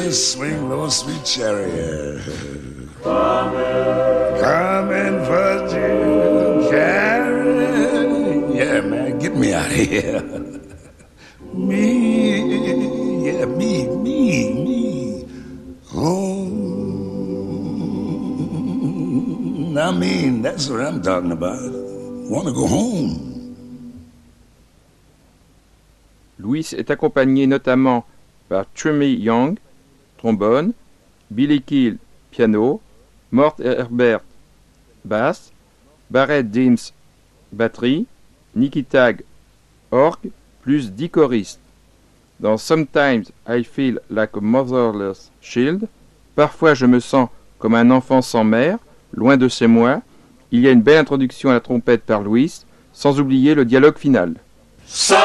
Swing low, sweet chariot. Coming for Jim Carrey. Yeah, man, get me out of here. Me. Home. I mean, that's what I'm talking about. Want to go home. Louis est accompagné notamment par Tremy Young, trombone, Billy Keel, piano, Mort Herbert, basse, Barrett Deems, batterie, Nicky Tagg, orgue, plus 10 choristes. Dans Sometimes I Feel Like a Motherless Child, parfois je me sens comme un enfant sans mère, loin de chez moi, il y a une belle introduction à la trompette par Louis, sans oublier le dialogue final.